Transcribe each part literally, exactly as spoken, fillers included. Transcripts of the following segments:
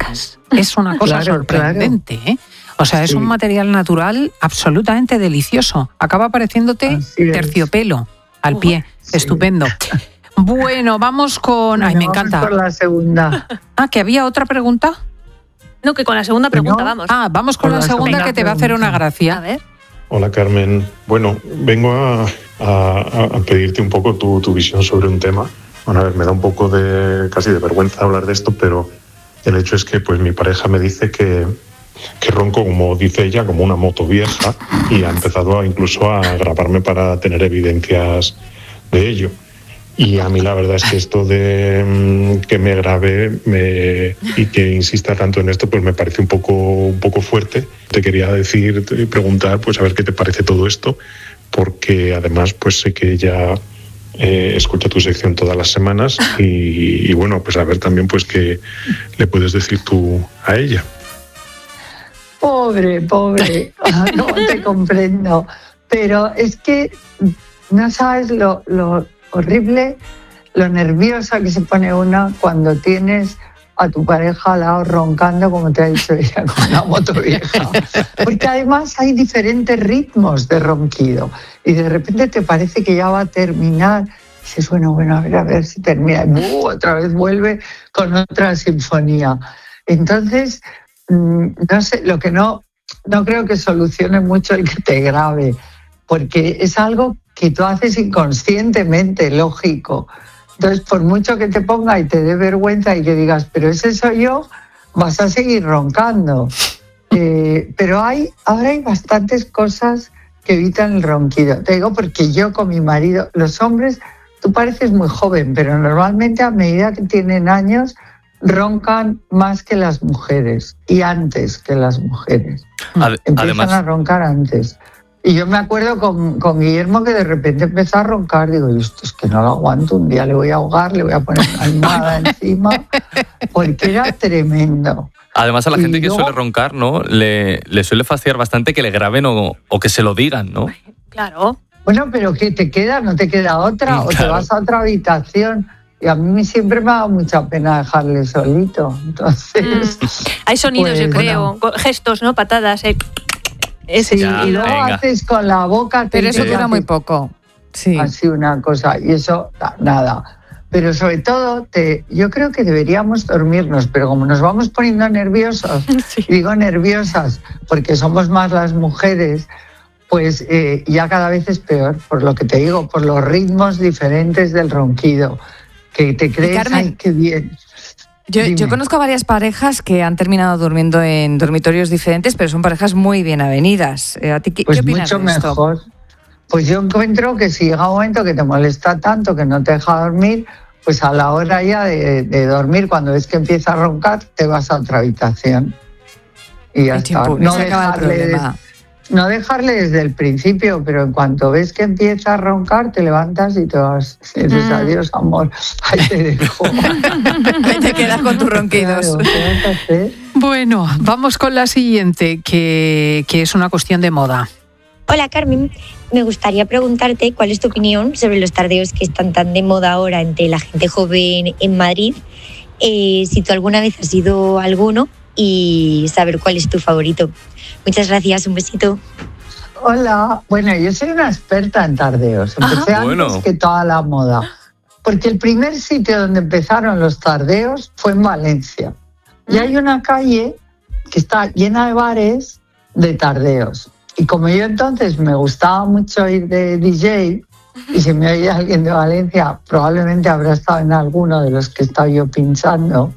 secas. Es una cosa claro, sorprendente, claro. ¿eh? O sea, es Sí. un material natural absolutamente delicioso. Acaba pareciéndote terciopelo al pie. Sí. Estupendo. Bueno, vamos con... Ay, Bueno, me vamos encanta. con la segunda. Ah, ¿que había otra pregunta? No, que con la segunda pregunta No. vamos. Ah, vamos con Con la, la segunda, segunda que te va a hacer pregunta. una gracia. A ver. Hola Carmen, bueno, vengo a, a- a pedirte un poco tu, tu visión sobre un tema. Bueno, a ver, me da un poco de casi de vergüenza hablar de esto, pero el hecho es que pues mi pareja me dice que, que ronco, como dice ella, como una moto vieja, y ha empezado a, incluso a grabarme para tener evidencias de ello. Y a mí la verdad es que esto de mm, que me grabe me, y que insista tanto en esto, pues me parece un poco, un poco fuerte. Te quería decir, te- preguntar, pues a ver qué te parece todo esto, porque además pues sé que ella eh, escucha tu sección todas las semanas y, y bueno, pues a ver también pues qué le puedes decir tú a ella. Pobre, pobre, no te comprendo. Pero es que no sabes lo, lo horrible, lo nerviosa que se pone una cuando tienes a tu pareja al lado roncando, como te ha dicho ella, con una moto vieja. Porque además hay diferentes ritmos de ronquido y de repente te parece que ya va a terminar. Y dices, bueno, bueno, a ver, a ver si termina. Y ¡uh! Otra vez vuelve con otra sinfonía. Entonces, no sé, lo que no, no creo que solucione mucho el que te grabe, porque es algo que tú haces inconscientemente, lógico. Entonces, por mucho que te ponga y te dé vergüenza y que digas, pero ese soy yo, vas a seguir roncando. Eh, pero hay, ahora hay bastantes cosas que evitan el ronquido. Te digo porque yo con mi marido, los hombres, tú pareces muy joven, pero normalmente a medida que tienen años, roncan más que las mujeres y antes que las mujeres. Ad- Empiezan además, a roncar antes. Y yo me acuerdo con, con Guillermo que de repente empezó a roncar. Digo, y esto es que no lo aguanto. Un día le voy a ahogar, le voy a poner una almohada encima, porque era tremendo. además a la y gente que luego- suele roncar, ¿no? Le, le suele fastidiar bastante que le graben o, o que se lo digan, ¿no? Claro. Bueno, pero ¿qué te queda? ¿No te queda otra? O te Claro. vas a otra habitación. Y a mí siempre me ha dado mucha pena dejarle solito. Entonces, Hay sonidos, Pues, yo creo, bueno. co- gestos, ¿no? Patadas. eh. sí, Ya, y luego venga. haces con la boca... Pero eso te- dura muy poco. Sí. Así una cosa, y eso, na- nada. Pero sobre todo, te, yo creo que deberíamos dormirnos, pero como nos vamos poniendo nerviosos, Sí. digo nerviosas, porque somos más las mujeres, pues eh, ya cada vez es peor, por lo que te digo, por los ritmos diferentes del ronquido, que te crees, Carmen, ay, qué bien. Yo, Dime. yo conozco a varias parejas que han terminado durmiendo en dormitorios diferentes, pero son parejas muy bien avenidas. Eh, ¿A ti qué, Pues qué opinas mucho de esto? mejor. Pues yo encuentro que si llega un momento que te molesta tanto, que no te deja dormir, pues a la hora ya de, de dormir, cuando ves que empieza a roncar, te vas a otra habitación. Y ya Y está. chimpum, No se acaba el dejarle, problema. no dejarle desde el principio, pero en cuanto ves que empieza a roncar, te levantas y te vas. Dices, Mm. adiós, amor. Ahí te dejo. Ahí te quedas con tus ronquidos. Claro, ¿qué vas a hacer? Bueno, vamos con la siguiente, que, que es una cuestión de moda. Hola Carmen, me gustaría preguntarte cuál es tu opinión sobre los tardeos que están tan de moda ahora entre la gente joven en Madrid, eh, si tú alguna vez has ido a alguno y saber cuál es tu favorito. Muchas gracias, un besito. Hola, bueno, yo soy una experta en tardeos. Empecé Ah, antes bueno. que toda la moda. Porque el primer sitio donde empezaron los tardeos fue en Valencia. Y hay una calle que está llena de bares de tardeos. Y como yo entonces me gustaba mucho ir de D J, y si me oye alguien de Valencia, probablemente habrá estado en alguno de los que he estado yo pinchando,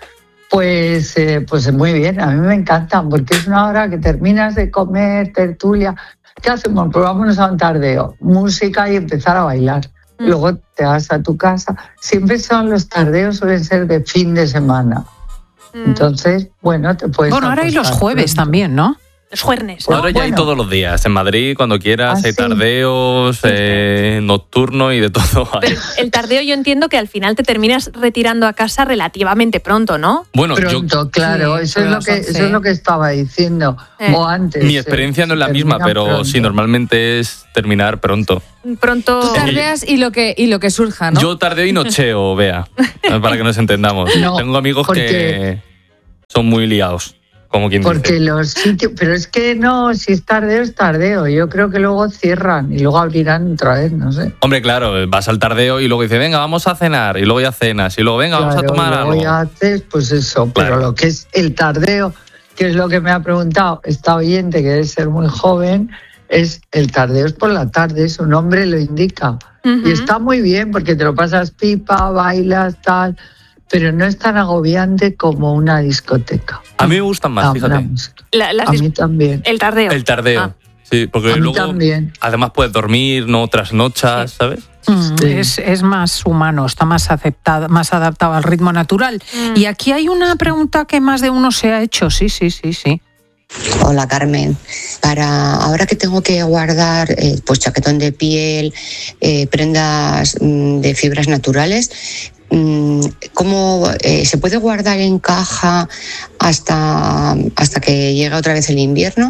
pues, eh, pues muy bien, a mí me encantan, porque es una hora que terminas de comer, tertulia. ¿Qué hacemos? Pues vámonos a un tardeo, música y empezar a bailar. Mm. Luego te vas a tu casa. Siempre son los tardeos, suelen ser de fin de semana. Mm. Entonces, bueno, te puedes Bueno, ahora hay los acostar jueves pronto. también, ¿no? Los juernes, ¿no? Ahora ya hay bueno. todos los días. En Madrid, cuando quieras, Ah, hay sí. tardeos, eh, nocturno y de todo. hay. Pero el tardeo yo entiendo que al final te terminas retirando a casa relativamente pronto, ¿no? Bueno, Pronto, yo, claro, Sí, eso, sobre es lo las que, once. eso es lo que estaba diciendo. Eh. O antes. mi eh, experiencia no es la se misma, termina pero pronto. sí, normalmente es terminar pronto. Pronto. Tú tardeas y lo que, y lo que surja, ¿no? Yo tardeo y nocheo, vea, para que nos entendamos. No, Tengo amigos porque- que... son muy liados, como quien Porque dice. los sitios, pero es que no, si es tardeo, es tardeo. Yo creo que luego cierran y luego abrirán otra vez, no sé. Hombre, claro, vas al tardeo y luego dices, venga, vamos a cenar, y luego ya cenas, y luego, venga, Claro, vamos a tomar y luego algo. ya haces, pues eso, Claro. pero lo que es el tardeo, que es lo que me ha preguntado esta oyente, que debe ser muy joven, es el tardeo es por la tarde, su nombre lo indica. Ujú. Y está muy bien porque te lo pasas pipa, bailas, tal, pero no es tan agobiante como una discoteca. A mí me gustan más, Ah, fíjate. la música. La- las A dis- mí también. el tardeo. El tardeo. Ah. Sí, porque A mí luego también. además puedes dormir, no trasnochas, ¿sabes? Mm, Sí. es, es más humano, está más aceptado, más adaptado al ritmo natural. Mm. Y aquí hay una pregunta que más de uno se ha hecho, sí, sí, sí, sí. Hola Carmen, para ahora que tengo que guardar eh, pues chaquetón de piel, eh, prendas mm, de fibras naturales, mm, ¿cómo eh, se puede guardar en caja hasta, hasta que llegue otra vez el invierno?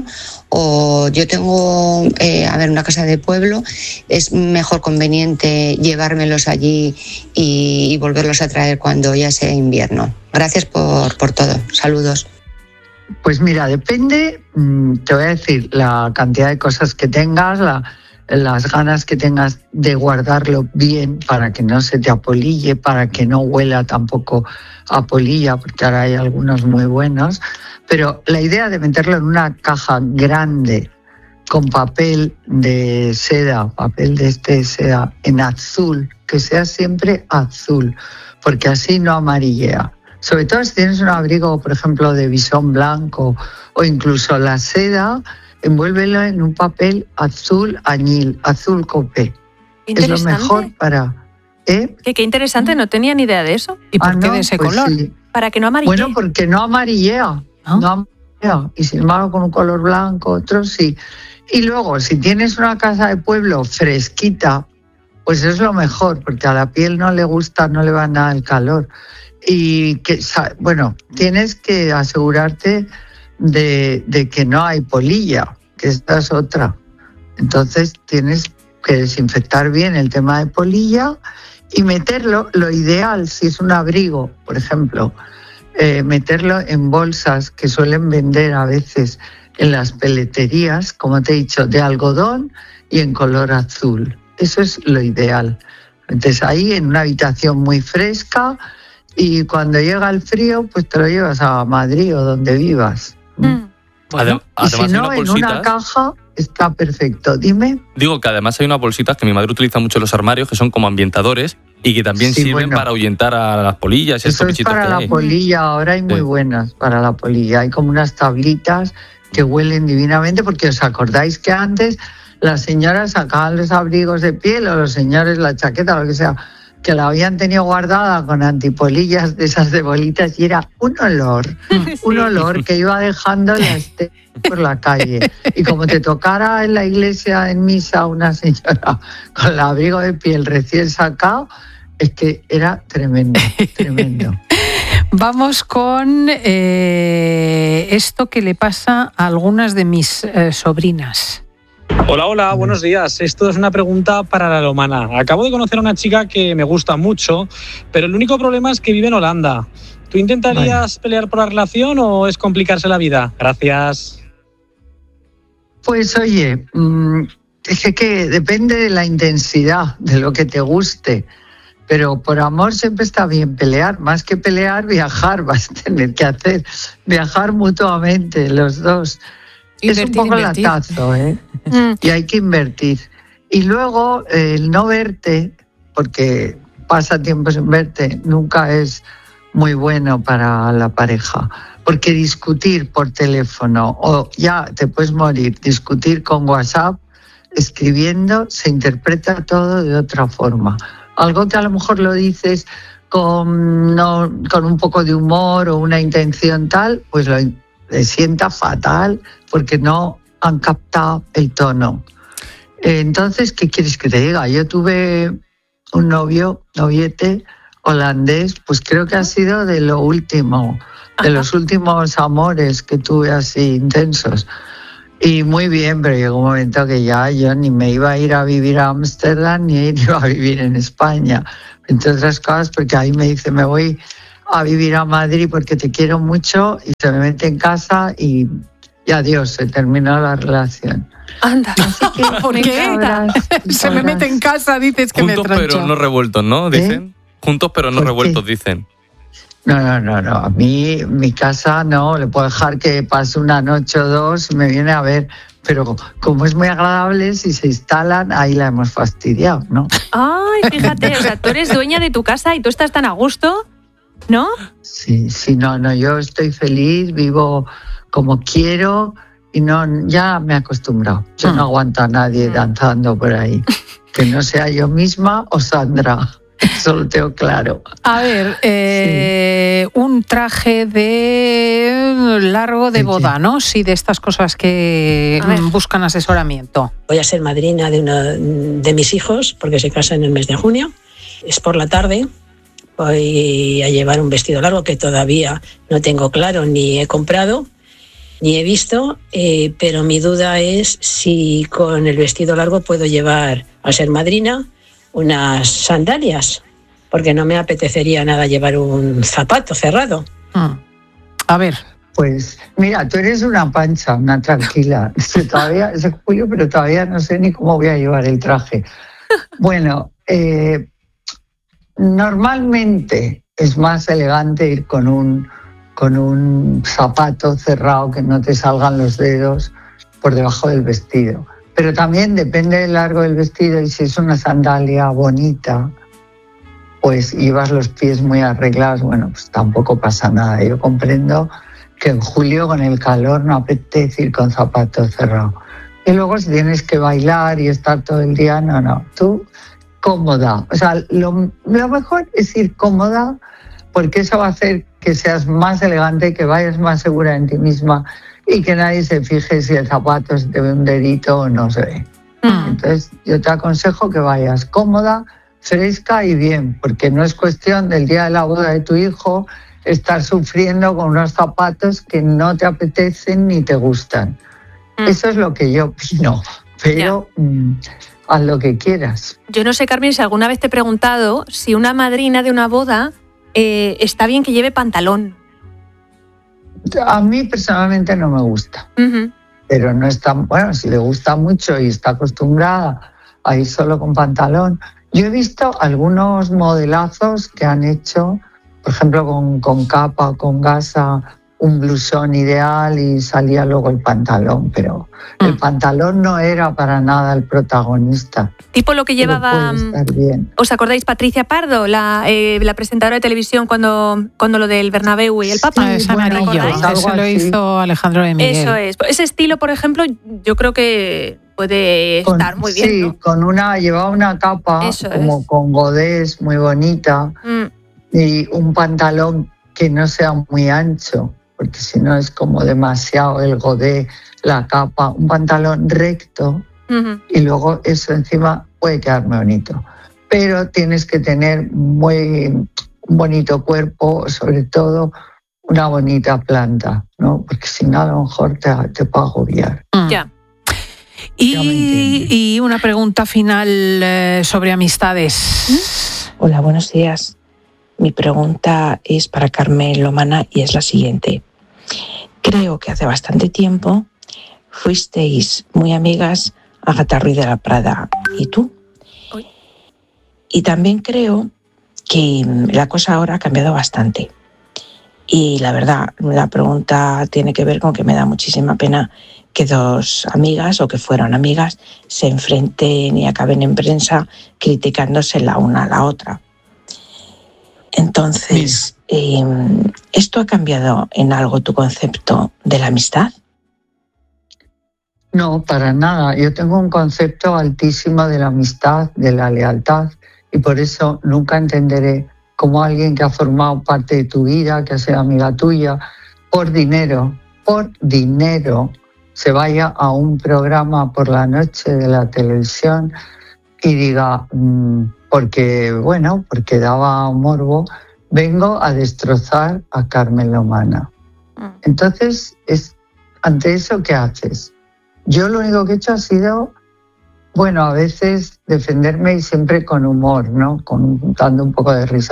O yo tengo, eh, a ver, una casa de pueblo, es mejor conveniente llevármelos allí y, y volverlos a traer cuando ya sea invierno. Gracias por, por todo, saludos. Pues mira, depende, mm, te voy a decir, la cantidad de cosas que tengas, la, las ganas que tengas de guardarlo bien para que no se te apolille, para que no huela tampoco a polilla, porque ahora hay algunos muy buenos. Pero la idea de meterlo en una caja grande con papel de seda, papel de este seda en azul, que sea siempre azul, porque así no amarillea. Sobre todo si tienes un abrigo, por ejemplo, de visón blanco o incluso la seda, envuélvelo en un papel azul añil, azul copé. Es lo mejor para... ¿eh? Qué, qué interesante, no tenía ni idea de eso. ¿Y por Ah, qué no, de ese pues color? sí. Para que no amarille. Bueno, porque no amarillea, ¿Ah? no amarillea. Y sin embargo con un color blanco, otro sí. Y luego, si tienes una casa de pueblo fresquita, pues es lo mejor, porque a la piel no le gusta, no le va nada el calor. Y que, bueno, tienes que asegurarte de, de que no hay polilla, que esta es otra. Entonces tienes que desinfectar bien el tema de polilla y meterlo, lo ideal, si es un abrigo, por ejemplo, eh, meterlo en bolsas que suelen vender a veces en las peleterías, como te he dicho, de algodón y en color azul. Eso es lo ideal. Entonces ahí en una habitación muy fresca, y cuando llega el frío, pues te lo llevas a Madrid o donde vivas. Mm. Bueno, Y además si hay no, unas en una bolsitas- caja está perfecto. Dime. Digo que además hay unas bolsitas que mi madre utiliza mucho en los armarios, que son como ambientadores y que también Sí, sirven bueno. para ahuyentar a las polillas y estos Eso es bichitos para que la hay. polilla. Ahora hay muy Sí. buenas para la polilla. Hay como unas tablitas que huelen divinamente, porque os acordáis que antes las señoras sacaban los abrigos de piel o los señores la chaqueta, lo que sea, que la habían tenido guardada con antipolillas de esas de bolitas y era un olor, un olor que iba dejando la estela por la calle. Y como te tocara en la iglesia, en misa, una señora con el abrigo de piel recién sacado, es que era tremendo, tremendo. Vamos con eh, esto que le pasa a algunas de mis eh, sobrinas. Hola, hola, buenos días. Esto es una pregunta para la Lomana. Acabo de conocer a una chica que me gusta mucho, pero el único problema es que vive en Holanda. ¿Tú intentarías vale. pelear por la relación o es complicarse la vida? Gracias. Pues oye, es que depende de la intensidad, de lo que te guste. Pero por amor siempre está bien pelear. Más que pelear, viajar vas a tener que hacer. Viajar mutuamente, los dos. Invertir, es un poco invertir. latazo, ¿eh? Mm. Y hay que invertir. Y luego, eh, el no verte, porque pasa tiempo sin verte, nunca es muy bueno para la pareja. Porque discutir por teléfono, o ya te puedes morir, discutir con WhatsApp, escribiendo, se interpreta todo de otra forma. Algo que a lo mejor lo dices con, no, con un poco de humor o una intención tal, pues lo le sienta fatal porque no han captado el tono. Entonces, ¿qué quieres que te diga? Yo tuve un novio, noviete holandés, pues creo que ha sido de lo último, de los últimos amores que tuve así intensos. Y muy bien, pero llegó un momento que ya yo ni me iba a ir a vivir a Ámsterdam ni iba a vivir en España, entre otras cosas, porque ahí me dice, me voy a vivir a Madrid porque te quiero mucho, y se me mete en casa y, y adiós, se terminó la relación. Anda. Que, ¿Por qué? sabrás, Se me mete en casa, dices que Juntos me trancho. pero no revueltos, ¿no? Dicen. ¿Eh? Juntos pero no ¿Por revueltos, qué? dicen. No, no, no, no. A mí, mi casa no, le puedo dejar que pase una noche o dos y me viene a ver. Pero como es muy agradable, si se instalan, ahí la hemos fastidiado, ¿no? Ay, fíjate, o sea, tú eres dueña de tu casa y tú estás tan a gusto, ¿no? Sí, sí, no, no, yo estoy feliz, vivo como quiero y no, ya me he acostumbrado. Yo no aguanto a nadie danzando por ahí. Que no sea yo misma o Sandra. Eso lo tengo claro. A ver, eh, sí. un traje de largo de boda, ¿no? Sí, de estas cosas que buscan asesoramiento. Voy a ser madrina de uno de mis hijos porque se casa en el mes de junio. Es por la tarde. Voy a llevar un vestido largo que todavía no tengo claro ni he comprado ni he visto, eh, pero mi duda es si con el vestido largo puedo llevar, al ser madrina, unas sandalias, porque no me apetecería nada llevar un zapato cerrado. Mm. A ver. Pues mira, tú eres una pancha, una tranquila. Todavía es julio, pero todavía no sé ni cómo voy a llevar el traje. Bueno, eh, normalmente es más elegante ir con un, con un zapato cerrado que no te salgan los dedos por debajo del vestido. Pero también depende del largo del vestido, y si es una sandalia bonita, pues llevas los pies muy arreglados, bueno, pues tampoco pasa nada. Yo comprendo que en julio con el calor no apetece ir con zapatos cerrados. Y luego si tienes que bailar y estar todo el día, no, no, tú cómoda. O sea, lo, lo mejor es ir cómoda, porque eso va a hacer que seas más elegante, que vayas más segura en ti misma, y que nadie se fije si el zapato se te ve un dedito o no se ve. Mm. Entonces, yo te aconsejo que vayas cómoda, fresca y bien, porque no es cuestión del día de la boda de tu hijo estar sufriendo con unos zapatos que no te apetecen ni te gustan. Mm. Eso es lo que yo opino, pero mm, haz lo que quieras. Yo no sé, Carmen, si alguna vez te he preguntado si una madrina de una boda eh, está bien que lleve pantalón. A mí personalmente no me gusta, uh-huh. pero no es tan bueno. Si le gusta mucho y está acostumbrada a ir solo con pantalón. Yo he visto algunos modelazos que han hecho, por ejemplo, con, con capa o con gasa, un blusón ideal y salía luego el pantalón, pero mm. el pantalón no era para nada el protagonista. Tipo lo que llevaba, ¿os acordáis? Patricia Pardo, la, eh, la presentadora de televisión cuando, cuando lo del Bernabéu y el Papa. Sí, es amarillo, eso lo hizo Alejandro de Miguel. Eso es. Ese estilo, por ejemplo, yo creo que puede con, estar muy bien, sí, ¿no? con una, llevaba una capa eso como es. con godés muy bonita mm. y un pantalón que no sea muy ancho, porque si no es como demasiado el godé, la capa, un pantalón recto uh-huh. y luego eso encima puede quedarme bonito. Pero tienes que tener muy un bonito cuerpo, sobre todo una bonita planta, ¿no? Porque si no a lo mejor te, te puede agobiar. Uh-huh. Ya. Y, y una pregunta final eh, sobre amistades. ¿Mm? Hola, buenos días. Mi pregunta es para Carmen Lomana y es la siguiente. Creo que hace bastante tiempo fuisteis muy amigas Agatha Ruiz de la Prada y tú. Uy. Y también creo que la cosa ahora ha cambiado bastante. Y la verdad, la pregunta tiene que ver con que me da muchísima pena que dos amigas o que fueron amigas se enfrenten y acaben en prensa criticándose la una a la otra. Entonces, eh, ¿esto ha cambiado en algo tu concepto de la amistad? No, para nada. Yo tengo un concepto altísimo de la amistad, de la lealtad, y por eso nunca entenderé cómo alguien que ha formado parte de tu vida, que ha sido amiga tuya, por dinero, por dinero, se vaya a un programa por la noche de la televisión y diga, mmm, porque, bueno, porque daba morbo, vengo a destrozar a Carmen Lomana. Entonces, es, ante eso, ¿qué haces? Yo lo único que he hecho ha sido, bueno, a veces defenderme y siempre con humor, ¿no? Con, dando un poco de risa.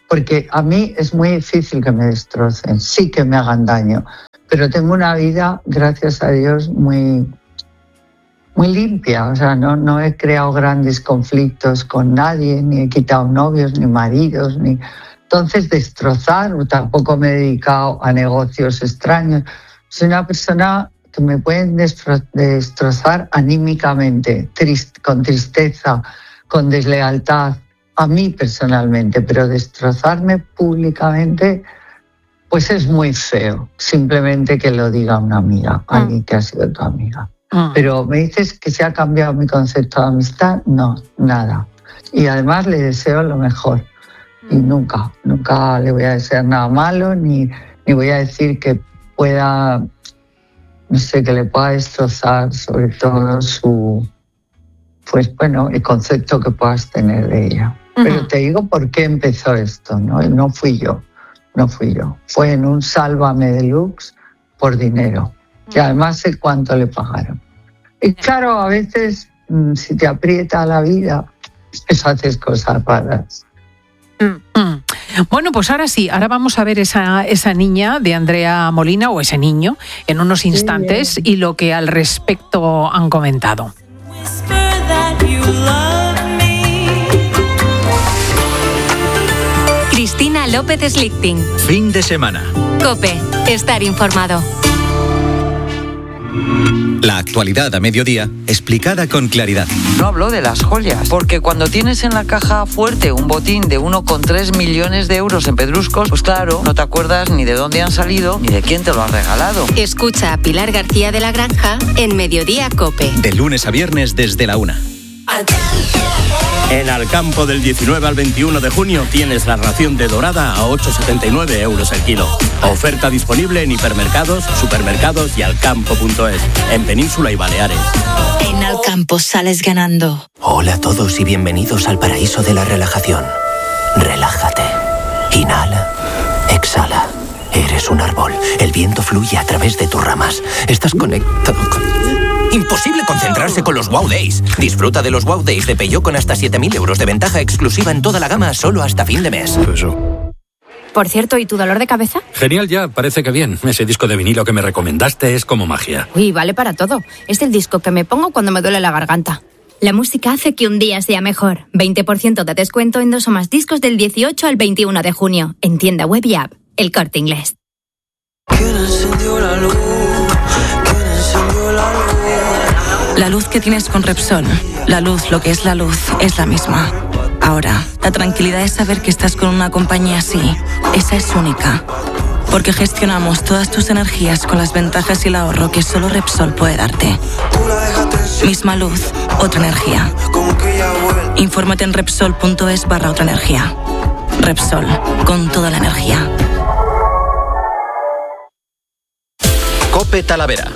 porque a mí es muy difícil que me destrocen, sí que me hagan daño, pero tengo una vida, gracias a Dios, muy, muy limpia. O sea, no, no he creado grandes conflictos con nadie, ni he quitado novios, ni maridos, ni... Entonces, destrozar, tampoco me he dedicado a negocios extraños. Soy una persona que me pueden destro- destrozar anímicamente, trist- con tristeza, con deslealtad, a mí personalmente, pero destrozarme públicamente, pues es muy feo. Simplemente que lo diga una amiga, mm. alguien que ha sido tu amiga. Mm. Pero me dices que se ha cambiado mi concepto de amistad, no, nada. Y además le deseo lo mejor. Y nunca, nunca le voy a desear nada malo, ni, ni voy a decir que pueda, no sé, que le pueda destrozar sobre todo su, pues bueno, el concepto que puedas tener de ella. Uh-huh. Pero te digo por qué empezó esto, ¿no? Y no fui yo, no fui yo. Fue en un Sálvame Deluxe por dinero. Y además sé cuánto le pagaron. Y claro, a veces, si te aprieta la vida, pues haces cosas raras. Mm, mm. Bueno, pues ahora sí, ahora vamos a ver esa, esa niña de Andrea Molina, o ese niño, en unos instantes, sí, y lo que al respecto han comentado. Cristina López Slichting. Fin de semana. COPE. Estar informado. La actualidad a mediodía, explicada con claridad. No hablo de las joyas, porque cuando tienes en la caja fuerte un botín de uno coma tres millones de euros en pedruscos, pues claro, no te acuerdas ni de dónde han salido ni de quién te lo ha regalado. Escucha a Pilar García de la Granja en Mediodía COPE. De lunes a viernes desde la una. En Alcampo, del diecinueve al veintiuno de junio, tienes la ración de dorada a ocho coma setenta y nueve euros el kilo. Oferta disponible en hipermercados, supermercados y alcampo punto es, en Península y Baleares. En Alcampo sales ganando. Hola a todos y bienvenidos al paraíso de la relajación. Relájate. Inhala. Exhala. Eres un árbol. El viento fluye a través de tus ramas. Estás conectado con... Imposible concentrarse con los Wow Days. Disfruta de los Wow Days de Peugeot con hasta siete mil euros de ventaja exclusiva en toda la gama solo hasta fin de mes. Eso. Por cierto, ¿y tu dolor de cabeza? Genial ya, parece que bien. Ese disco de vinilo que me recomendaste es como magia. Uy, vale para todo. Es el disco que me pongo cuando me duele la garganta. La música hace que un día sea mejor. veinte por ciento de descuento en dos o más discos del dieciocho al veintiuno de junio. En tienda web y app. El Corte Inglés. ¿Quién encendió la luz? ¿Quién encendió la luz? La luz que tienes con Repsol, la luz, lo que es la luz, es la misma. Ahora, la tranquilidad es saber que estás con una compañía así. Esa es única. Porque gestionamos todas tus energías con las ventajas y el ahorro que solo Repsol puede darte. Misma luz, otra energía. Infórmate en Repsol punto es barra otra energía. Repsol, con toda la energía. COPE Talavera.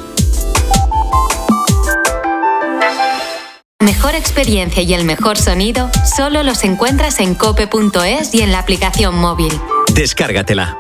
Mejor experiencia y el mejor sonido solo los encuentras en cope punto es y en la aplicación móvil. Descárgatela.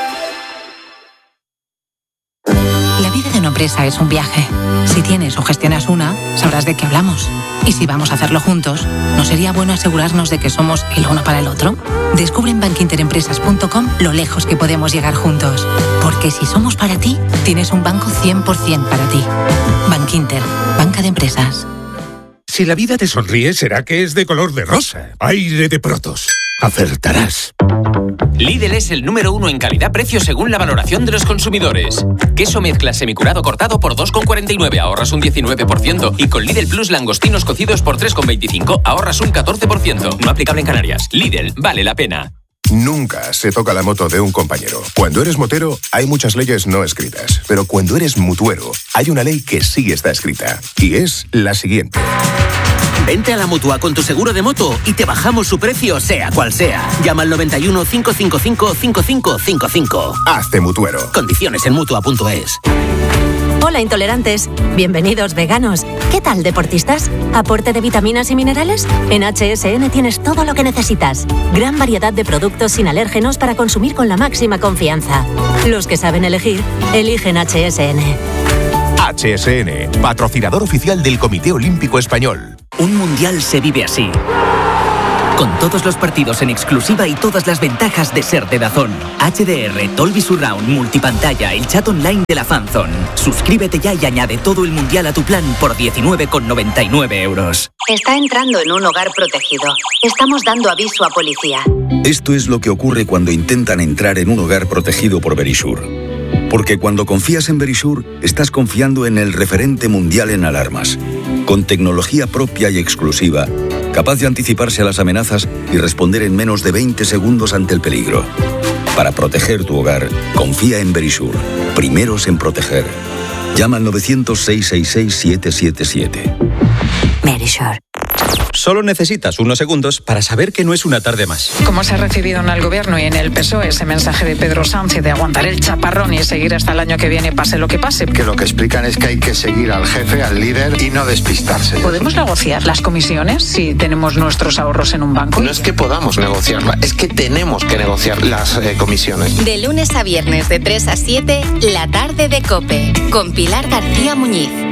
La vida de una empresa es un viaje. Si tienes o gestionas una, sabrás de qué hablamos. Y si vamos a hacerlo juntos, ¿no sería bueno asegurarnos de que somos el uno para el otro? Descubre en bankinterempresas punto com lo lejos que podemos llegar juntos. Porque si somos para ti, tienes un banco cien por ciento para ti. Bankinter, banca de empresas. Si la vida te sonríe, será que es de color de rosa. Aire de Protos. Acertarás. Lidl es el número uno en calidad-precio según la valoración de los consumidores. Queso mezcla semicurado cortado por dos con cuarenta y nueve, ahorras un diecinueve por ciento. Y con Lidl Plus langostinos cocidos por tres con veinticinco, ahorras un catorce por ciento. No aplicable en Canarias. Lidl, vale la pena. Nunca se toca la moto de un compañero. Cuando eres motero, hay muchas leyes no escritas. Pero cuando eres mutuero, hay una ley que sí está escrita. Y es la siguiente. Vente a la Mutua con tu seguro de moto y te bajamos su precio, sea cual sea. Llama al noventa y uno, cinco cinco cinco, cinco cinco cinco cinco. Hazte mutuero. Condiciones en mutua punto es. Hola intolerantes, bienvenidos veganos. ¿Qué tal deportistas? ¿Aporte de vitaminas y minerales? En H S N tienes todo lo que necesitas. Gran variedad de productos sin alérgenos para consumir con la máxima confianza. Los que saben elegir, eligen H S N. H S N, patrocinador oficial del Comité Olímpico Español. Un mundial se vive así. con todos los partidos en exclusiva y todas las ventajas de ser de DAZN. H D R, Dolby Surround, multipantalla, el chat online de la Fanzone. Suscríbete ya y añade todo el mundial a tu plan por diecinueve con noventa y nueve euros. Está entrando en un hogar protegido. Estamos dando aviso a policía. Esto es lo que ocurre cuando intentan entrar en un hogar protegido por Verisure. Porque cuando confías en Verisure, estás confiando en el referente mundial en alarmas, con tecnología propia y exclusiva, capaz de anticiparse a las amenazas y responder en menos de veinte segundos ante el peligro. Para proteger tu hogar, confía en Verisure. Primeros en proteger. Llama al novecientos, seiscientos sesenta y seis, siete siete siete. Verisure. Solo necesitas unos segundos para saber que no es una tarde más. ¿Cómo se ha recibido en el Gobierno y en el P S O E ese mensaje de Pedro Sánchez de aguantar el chaparrón y seguir hasta el año que viene, pase lo que pase? Que lo que explican es que hay que seguir al jefe, al líder y no despistarse. ¿Podemos negociar las comisiones si tenemos nuestros ahorros en un banco? No es que podamos negociarla, es que tenemos que negociar las eh, comisiones. De lunes a viernes de tres a siete, la tarde de COPE, con Pilar García Muñiz.